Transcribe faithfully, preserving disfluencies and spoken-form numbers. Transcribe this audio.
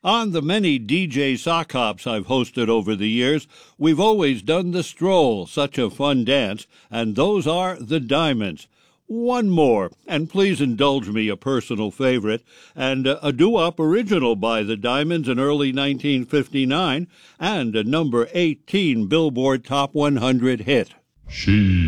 On the many D J sock hops I've hosted over the years, we've always done the stroll, such a fun dance, and those are the Diamonds. One more, and please indulge me a personal favorite, and a doo-wop original by the Diamonds in early nineteen fifty-nine, and a number eighteen Billboard Top one hundred hit. She